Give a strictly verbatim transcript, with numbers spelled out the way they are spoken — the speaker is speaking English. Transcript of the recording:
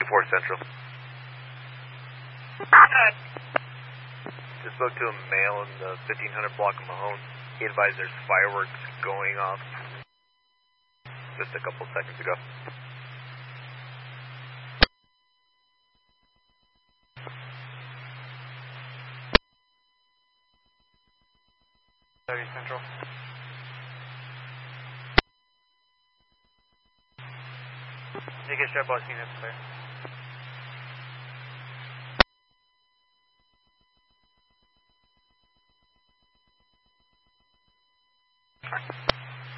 four Central. Uh, Just spoke to a male in the fifteen hundred block of Mahone. He advised there's fireworks going off just a couple seconds ago. thirty Central. You get shot by units there.